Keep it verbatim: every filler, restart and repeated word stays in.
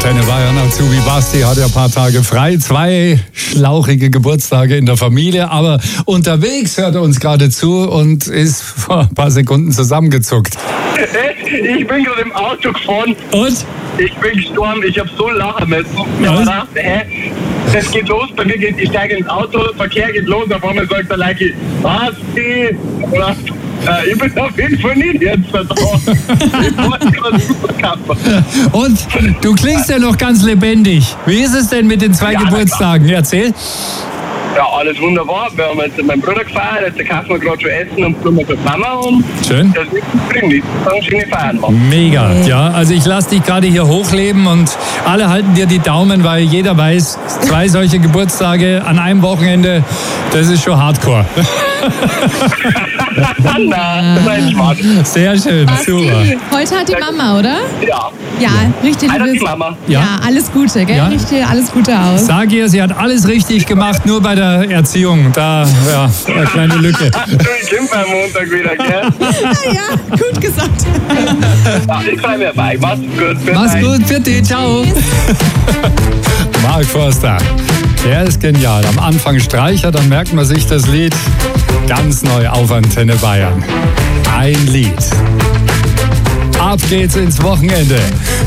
Antenne Bayern. Azubi Basti hat ja ein paar Tage frei. Zwei schlauchige Geburtstage in der Familie. Aber unterwegs hört er uns gerade zu und ist vor ein paar Sekunden zusammengezuckt. Ich bin gerade im Auto gefahren. Und? Ich bin gestorben. Ich habe so lachen müssen. Ich habe gedacht, hä? Das geht los, bei mir geht, ich steige ins Auto, Verkehr geht los, auf einmal sagt der Leiki, was die? Oder, äh, ich bin auf jeden Fall nicht jetzt da drauf. Ich wollte gerade Superkampf. Und du klingst ja noch ganz lebendig. Wie ist es denn mit den zwei Ja, Geburtstagen? Erzähl. Ja, alles wunderbar. Wir haben jetzt mit meinem Bruder gefeiert, jetzt kaufen wir gerade schon Essen und kommen für die Mama um. Schön. Das ist dringlich. Dann schöne Feiern machen. Mega, ja. Also ich lasse dich gerade hier hochleben und alle halten dir die Daumen, weil jeder weiß, zwei solche Geburtstage an einem Wochenende, das ist schon Hardcore. Na, das war ein Schmarrn. Sehr schön, super. Basti, heute hat die Mama, oder? Ja. Ja, richtig. Alter, die liebes- Mama. Ja. Ja, alles Gute, gell? Ja. Richtig, alles Gute aus. Sag ihr, sie hat alles richtig gemacht, nur bei der Erziehung. Da, ja, eine kleine Lücke. Ich komme am Montag wieder, gell? Ja, gut gesagt. Ja, ich freue mich dabei. Mach's gut. Bis Mach's bald. gut, bitte, ciao. Mark Forster, der ist genial. Am Anfang Streicher, dann merkt man sich das Lied ganz neu auf Antenne Bayern. Ein Lied. Ab geht's ins Wochenende.